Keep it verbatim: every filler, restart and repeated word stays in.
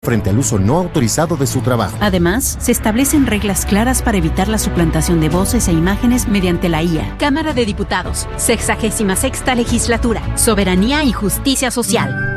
frente al uso no autorizado de su trabajo. Además, se establecen reglas claras para evitar la suplantación de voces e imágenes mediante la I A. Cámara de Diputados, sexagésima sexta legislatura, Soberanía y Justicia Social.